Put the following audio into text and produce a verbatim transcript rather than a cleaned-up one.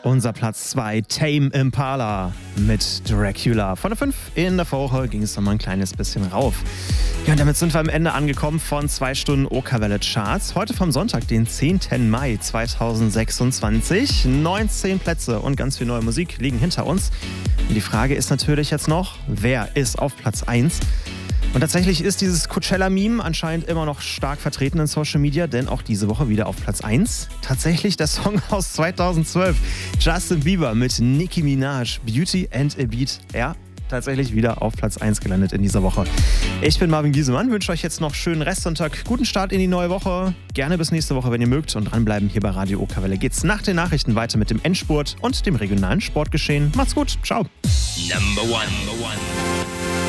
Unser Platz zwei, Tame Impala mit Dracula. Von der fünf in der Vorwoche ging es nochmal ein kleines bisschen rauf. Ja, und damit sind wir am Ende angekommen von zwei Stunden Okerwelle Charts. Heute vom Sonntag, den zehnten Mai zweitausendsechsundzwanzig. neunzehn Plätze und ganz viel neue Musik liegen hinter uns. Und die Frage ist natürlich jetzt noch, wer ist auf Platz eins? Und tatsächlich ist dieses Coachella-Meme anscheinend immer noch stark vertreten in Social Media, denn auch diese Woche wieder auf Platz eins. Tatsächlich der Song aus zweitausendzwölf. Justin Bieber mit Nicki Minaj, Beauty and a Beat. Ja, tatsächlich wieder auf Platz eins gelandet in dieser Woche. Ich bin Marvin Giesemann, wünsche euch jetzt noch schönen Restsonntag, guten Start in die neue Woche. Gerne bis nächste Woche, wenn ihr mögt. Und dranbleiben hier bei Radio Okerwelle geht's nach den Nachrichten weiter mit dem Endspurt und dem regionalen Sportgeschehen. Macht's gut, ciao. Number one. Number one.